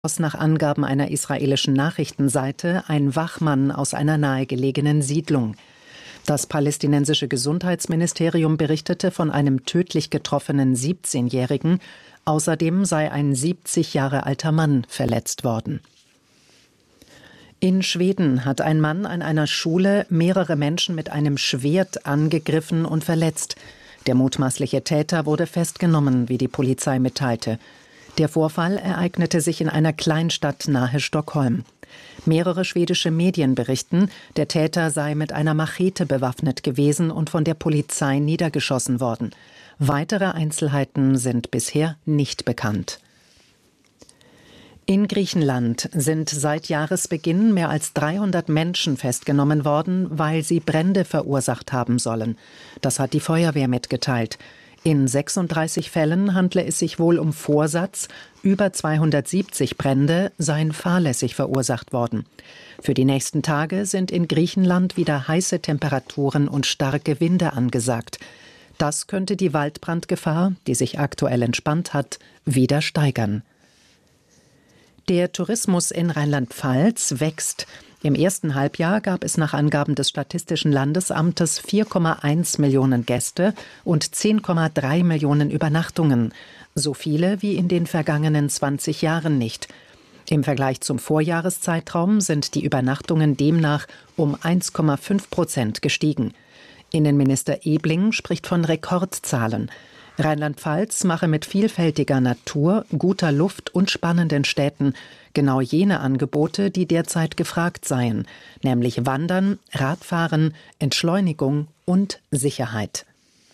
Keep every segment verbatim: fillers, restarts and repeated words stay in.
Nach Angaben einer israelischen Nachrichtenseite ein Wachmann aus einer nahegelegenen Siedlung. Das palästinensische Gesundheitsministerium berichtete von einem tödlich getroffenen siebzehnjährigen. Außerdem sei ein siebzig Jahre alter Mann verletzt worden. In Schweden hat ein Mann an einer Schule mehrere Menschen mit einem Schwert angegriffen und verletzt. Der mutmaßliche Täter wurde festgenommen, wie die Polizei mitteilte. Der Vorfall ereignete sich in einer Kleinstadt nahe Stockholm. Mehrere schwedische Medien berichten, der Täter sei mit einer Machete bewaffnet gewesen und von der Polizei niedergeschossen worden. Weitere Einzelheiten sind bisher nicht bekannt. In Griechenland sind seit Jahresbeginn mehr als dreihundert Menschen festgenommen worden, weil sie Brände verursacht haben sollen. Das hat die Feuerwehr mitgeteilt. In sechsunddreißig Fällen handle es sich wohl um Vorsatz, über zweihundertsiebzig Brände seien fahrlässig verursacht worden. Für die nächsten Tage sind in Griechenland wieder heiße Temperaturen und starke Winde angesagt. Das könnte die Waldbrandgefahr, die sich aktuell entspannt hat, wieder steigern. Der Tourismus in Rheinland-Pfalz wächst. Im ersten Halbjahr gab es nach Angaben des Statistischen Landesamtes vier Komma eins Millionen Gäste und zehn Komma drei Millionen Übernachtungen. So viele wie in den vergangenen zwanzig Jahren nicht. Im Vergleich zum Vorjahreszeitraum sind die Übernachtungen demnach um eins Komma fünf Prozent gestiegen. Innenminister Ebling spricht von Rekordzahlen. Rheinland-Pfalz mache mit vielfältiger Natur, guter Luft und spannenden Städten genau jene Angebote, die derzeit gefragt seien, nämlich Wandern, Radfahren, Entschleunigung und Sicherheit.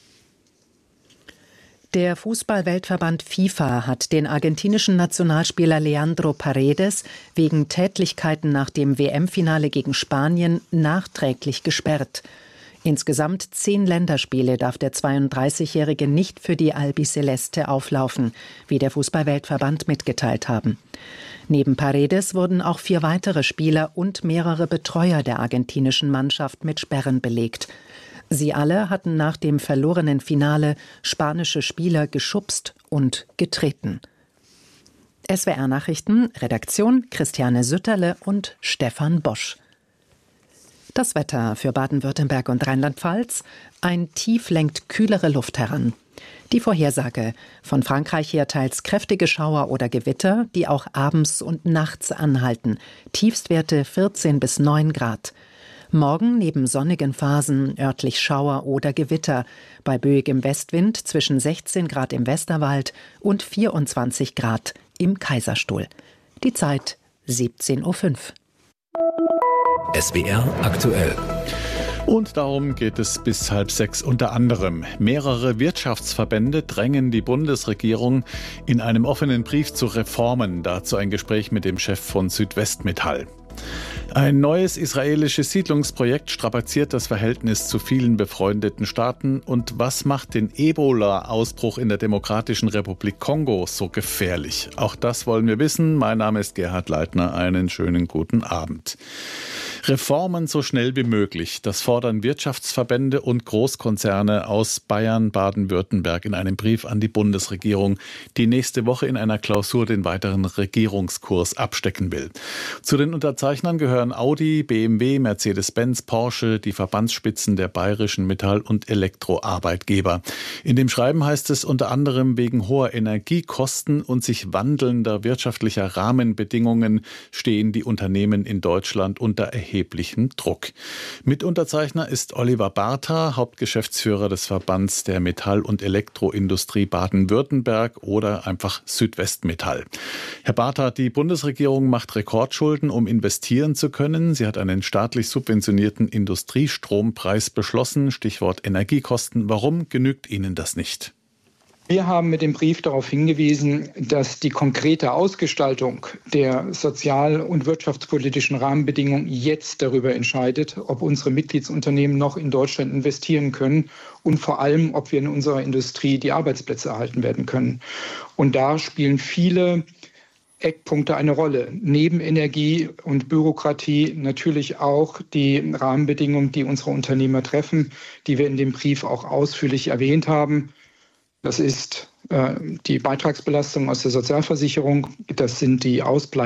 Der Fußball-Weltverband FIFA hat den argentinischen Nationalspieler Leandro Paredes wegen Tätlichkeiten nach dem W M-Finale gegen Spanien nachträglich gesperrt. Insgesamt zehn Länderspiele darf der zweiunddreißigjährige nicht für die Albiceleste auflaufen, wie der Fußball-Weltverband mitgeteilt haben. Neben Paredes wurden auch vier weitere Spieler und mehrere Betreuer der argentinischen Mannschaft mit Sperren belegt. Sie alle hatten nach dem verlorenen Finale spanische Spieler geschubst und getreten. S W R-Nachrichten, Redaktion Christiane Sütterle und Stefan Bosch. Das Wetter für Baden-Württemberg und Rheinland-Pfalz. Ein Tief lenkt kühlere Luft heran. Die Vorhersage: Von Frankreich her teils kräftige Schauer oder Gewitter, die auch abends und nachts anhalten. Tiefstwerte vierzehn bis neun Grad. Morgen neben sonnigen Phasen örtlich Schauer oder Gewitter. Bei böigem Westwind zwischen sechzehn Grad im Westerwald und vierundzwanzig Grad im Kaiserstuhl. Die Zeit siebzehn Uhr fünf. S W R aktuell. Und darum geht es bis halb sechs unter anderem. Mehrere Wirtschaftsverbände drängen die Bundesregierung in einem offenen Brief zu Reformen. Dazu ein Gespräch mit dem Chef von Südwestmetall. Ein neues israelisches Siedlungsprojekt strapaziert das Verhältnis zu vielen befreundeten Staaten. Und was macht den Ebola-Ausbruch in der Demokratischen Republik Kongo so gefährlich? Auch das wollen wir wissen. Mein Name ist Gerhard Leitner. Einen schönen guten Abend. Reformen so schnell wie möglich. Das fordern Wirtschaftsverbände und Großkonzerne aus Bayern, Baden-Württemberg in einem Brief an die Bundesregierung, die nächste Woche in einer Klausur den weiteren Regierungskurs abstecken will. Zu den Unterzeichnern gehören Audi, B M W, Mercedes-Benz, Porsche, die Verbandsspitzen der bayerischen Metall- und Elektroarbeitgeber. In dem Schreiben heißt es unter anderem, wegen hoher Energiekosten und sich wandelnder wirtschaftlicher Rahmenbedingungen stehen die Unternehmen in Deutschland unter erheblichem Druck. Mitunterzeichner ist Oliver Bartha, Hauptgeschäftsführer des Verbands der Metall- und Elektroindustrie Baden-Württemberg oder einfach Südwestmetall. Herr Bartha, die Bundesregierung macht Rekordschulden, um investieren zu können. Sie hat einen staatlich subventionierten Industriestrompreis beschlossen. Stichwort Energiekosten. Warum genügt Ihnen das nicht? Wir haben mit dem Brief darauf hingewiesen, dass die konkrete Ausgestaltung der sozial- und wirtschaftspolitischen Rahmenbedingungen jetzt darüber entscheidet, ob unsere Mitgliedsunternehmen noch in Deutschland investieren können und vor allem, ob wir in unserer Industrie die Arbeitsplätze erhalten werden können. Und da spielen viele Eckpunkte eine Rolle. Neben Energie und Bürokratie natürlich auch die Rahmenbedingungen, die unsere Unternehmer treffen, die wir in dem Brief auch ausführlich erwähnt haben. Das ist äh, die Beitragsbelastung aus der Sozialversicherung, das sind die Ausbleibenden